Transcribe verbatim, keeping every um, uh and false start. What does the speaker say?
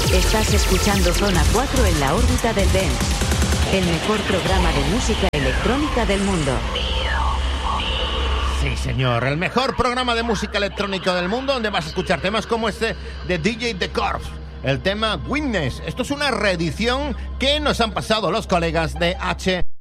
Estás escuchando Zona cuatro en la órbita del Dance, el mejor programa de música electrónica del mundo. Sí, señor, el mejor programa de música electrónica del mundo, donde vas a escuchar temas como este de D J The Corpse, el tema Witness. Esto es una reedición que nos han pasado los colegas de H